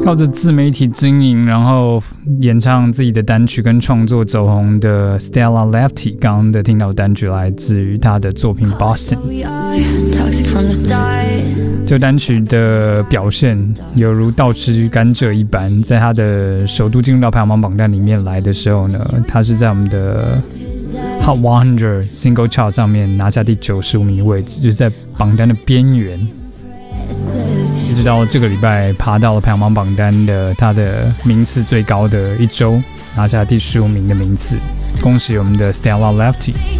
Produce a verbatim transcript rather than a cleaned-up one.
靠着自媒体经营，然后演唱自己的单曲跟创作走红的 Stella Lefty， 刚刚的听到的单曲来自于她的作品 Boston。 这单曲的表现犹如倒吃甘蔗一般，在她的首度进入到排行榜榜单里面来的时候呢，她是在我们的 Hot 一百 Single Chart 上面拿下第九十五名的位置，就是在榜单的边缘，一直到这个礼拜爬到了排行榜榜单的她的名次最高的一周，拿下第十五名的名次。恭喜我们的 Stella Lefty。